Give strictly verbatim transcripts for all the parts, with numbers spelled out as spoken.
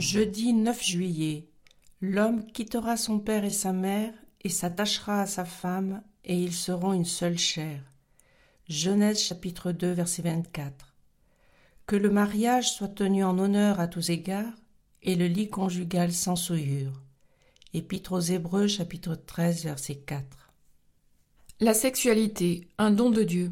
Jeudi neuf juillet. L'homme quittera son père et sa mère et s'attachera à sa femme, et ils seront une seule chair. Genèse chapitre deux, verset vingt-quatre. Que le mariage soit tenu en honneur à tous égards, et le lit conjugal sans souillure. Épître aux Hébreux chapitre treize, verset quatre. La sexualité, un don de Dieu.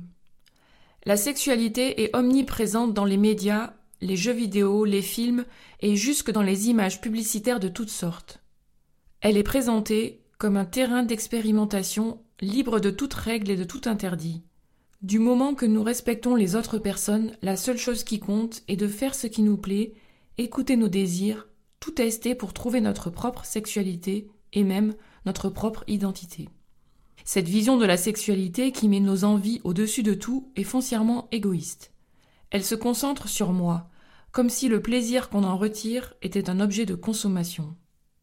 La sexualité est omniprésente dans les médias, les jeux vidéo, les films et jusque dans les images publicitaires de toutes sortes. Elle est présentée comme un terrain d'expérimentation libre de toute règle et de tout interdit. Du moment que nous respectons les autres personnes, la seule chose qui compte est de faire ce qui nous plaît, écouter nos désirs, tout tester pour trouver notre propre sexualité et même notre propre identité. Cette vision de la sexualité qui met nos envies au-dessus de tout est foncièrement égoïste. Elle se concentre sur moi, comme si le plaisir qu'on en retire était un objet de consommation.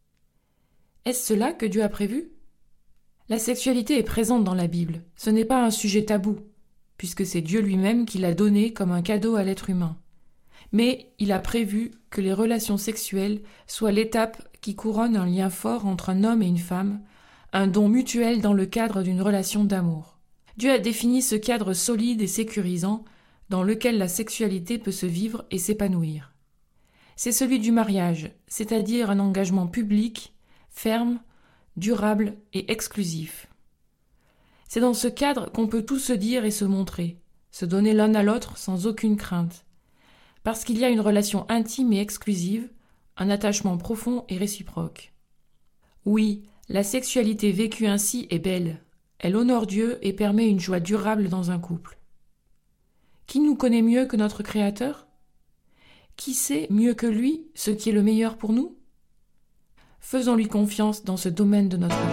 Est-ce cela que Dieu a prévu ? La sexualité est présente dans la Bible, ce n'est pas un sujet tabou, puisque c'est Dieu lui-même qui l'a donné comme un cadeau à l'être humain. Mais il a prévu que les relations sexuelles soient l'étape qui couronne un lien fort entre un homme et une femme, un don mutuel dans le cadre d'une relation d'amour. Dieu a défini ce cadre solide et sécurisant dans lequel la sexualité peut se vivre et s'épanouir. C'est celui du mariage, c'est-à-dire un engagement public, ferme, durable et exclusif. C'est dans ce cadre qu'on peut tout se dire et se montrer, se donner l'un à l'autre sans aucune crainte, parce qu'il y a une relation intime et exclusive, un attachement profond et réciproque. Oui, la sexualité vécue ainsi est belle, elle honore Dieu et permet une joie durable dans un couple. Qui nous connaît mieux que notre Créateur ? Qui sait mieux que lui ce qui est le meilleur pour nous ? Faisons-lui confiance dans ce domaine de notre vie.